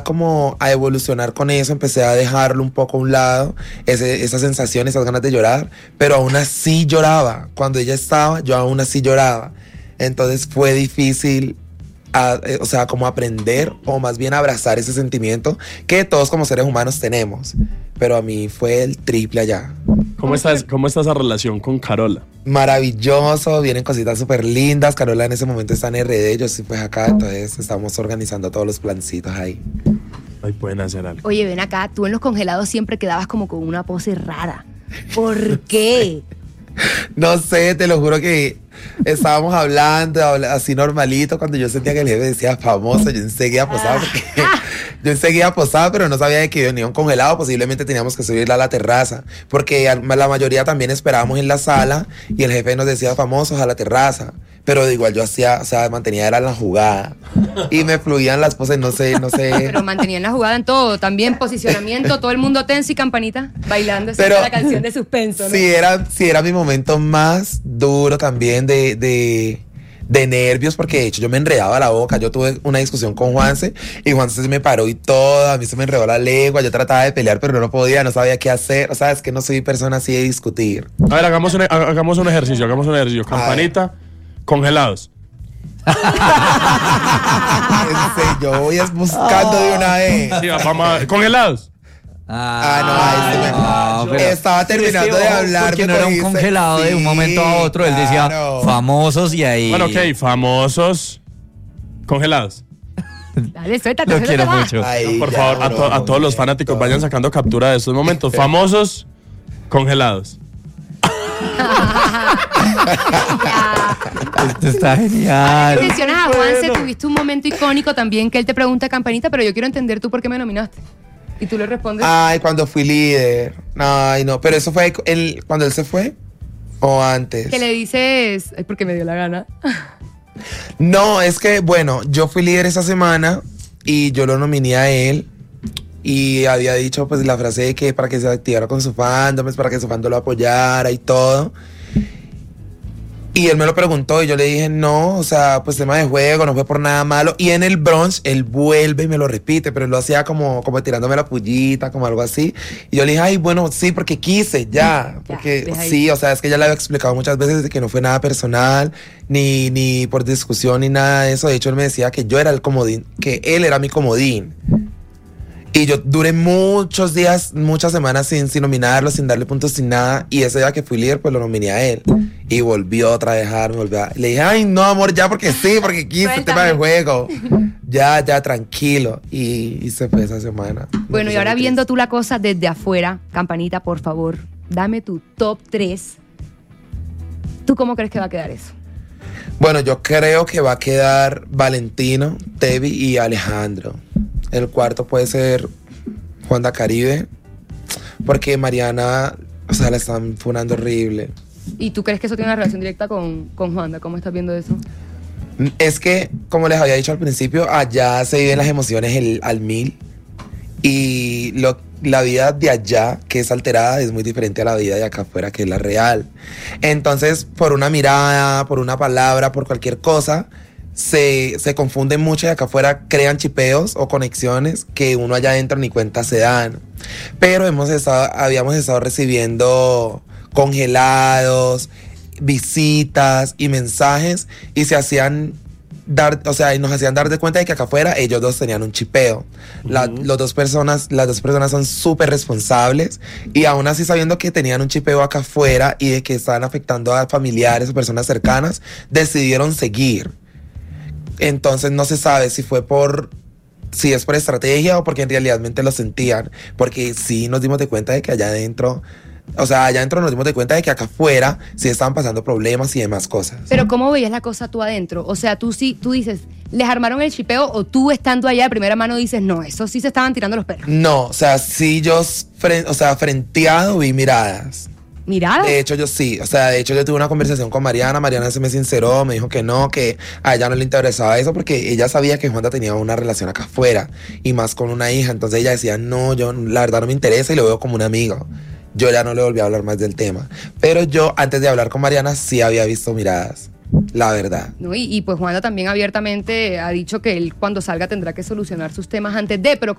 como a evolucionar con eso, empecé a dejarlo un poco a un lado, esa sensación, esas ganas de llorar, pero aún así lloraba. Cuando ella estaba, yo aún así lloraba. Entonces fue difícil, o sea, como aprender o más bien abrazar ese sentimiento que todos como seres humanos tenemos. Pero a mí fue el triple allá. ¿Cómo está esa relación con Carola? Maravilloso, vienen cositas súper lindas. Carola en ese momento está en RD, yo estoy pues acá, entonces estamos organizando todos los plancitos ahí. Ahí pueden hacer algo. Oye, ven acá, tú en los congelados siempre quedabas como con una pose rara. ¿Por qué? No sé, te lo juro que estábamos hablando así normalito, cuando yo sentía que el jefe decía famoso, yo enseguida posaba, pero no sabía de que venía un congelado, posiblemente teníamos que subirla a la terraza, porque la mayoría también esperábamos en la sala y el jefe nos decía famosos a la terraza, pero igual yo hacía, o sea, mantenía era la jugada y me fluían las poses, no sé. Pero mantenían la jugada en todo, también posicionamiento, todo el mundo tenso y campanita bailando, esa era la canción de suspenso, ¿no? Sí era mi momento más duro también de nervios, porque de hecho yo me enredaba la boca. Yo tuve una discusión con Juanse y Juanse se me paró y todo, a mí se me enredó la lengua, yo trataba de pelear pero no podía, no sabía qué hacer. O sea, es que no soy persona así de discutir. A ver, hagamos un ejercicio. Campanita, congelados. Yo voy buscando de una vez. Sí, vamos congelados. Estaba terminando de hablar. Porque no era un congelado de un momento a otro. Él decía famosos y ahí. Bueno, ok, famosos congelados. Dale, suéltate. Lo quiero mucho. Ay, por favor, a todos los fanáticos vayan sacando captura de estos momentos. Famosos congelados. Esto está genial. Mencionas a Juanse, tuviste un momento icónico también que él te pregunta, Campanita, pero yo quiero entender tú por qué me nominaste. Y tú le respondes. Ay, cuando fui líder. Ay, no, pero eso fue cuando él se fue o antes. Que le dices, es porque me dio la gana. No, es que, bueno, yo fui líder esa semana y yo lo nominé a él. Y había dicho pues la frase de que para que se activara con su fandom, pues, para que su fandom lo apoyara y todo. Y él me lo preguntó y yo le dije no, o sea, pues tema de juego, no fue por nada malo. Y en el brunch él vuelve y me lo repite, pero él lo hacía como tirándome la pullita, como algo así. Y yo le dije, ay, bueno, sí, porque quise, ya. Porque sí, o sea, es que ya le había explicado muchas veces de que no fue nada personal, ni por discusión, ni nada de eso. De hecho, él me decía que yo era el comodín, que él era mi comodín. Y yo duré muchos días, muchas semanas sin nominarlo, sin darle puntos, sin nada. Y ese día que fui líder, pues lo nominé a él. Y volvió otra vez a dejarme, le dije, ay, no, amor, ya porque sí, porque quise el tema del juego. Ya, tranquilo. Y se fue esa semana. Bueno, y ahora viendo tú la cosa desde afuera, Campanita, por favor, dame tu top 3. ¿Tú cómo crees que va a quedar eso? Bueno, yo creo que va a quedar Valentino, Tevi y Alejandro. El cuarto puede ser Juanda Caribe, porque Mariana, o sea, la están funando horrible. ¿Y tú crees que eso tiene una relación directa con Juanda? ¿Cómo estás viendo eso? Es que, como les había dicho al principio, allá se viven las emociones al mil. Y la vida de allá, que es alterada, es muy diferente a la vida de acá afuera, que es la real. Entonces, por una mirada, por una palabra, por cualquier cosa, se confunden mucho y acá afuera crean chipeos o conexiones que uno allá adentro ni cuenta se dan. Pero habíamos estado recibiendo congelados, visitas y mensajes y nos hacían dar de cuenta de que acá afuera ellos dos tenían un chipeo. Las dos personas son súper responsables y aún así sabiendo que tenían un chipeo acá afuera y de que estaban afectando a familiares o personas cercanas, decidieron seguir. Entonces no se sabe si es por estrategia o porque en realidad lo sentían. Porque sí nos dimos de cuenta de que allá adentro nos dimos de cuenta de que acá afuera sí estaban pasando problemas y demás cosas. Pero ¿cómo veías la cosa tú adentro? O sea, tú dices, ¿les armaron el chipeo? O tú estando allá de primera mano dices, no, eso sí se estaban tirando los perros. No, o sea, sí yo frenteado vi miradas. ¿Miradas? De hecho, yo tuve una conversación con Mariana se me sinceró, me dijo que no, que a ella no le interesaba eso porque ella sabía que Juanda tenía una relación acá afuera y más con una hija, entonces ella decía, no, yo la verdad no me interesa y lo veo como un amigo. Yo ya no le volví a hablar más del tema, pero yo antes de hablar con Mariana sí había visto miradas, la verdad. No, y pues Juanda también abiertamente ha dicho que él cuando salga tendrá que solucionar sus temas antes de, pero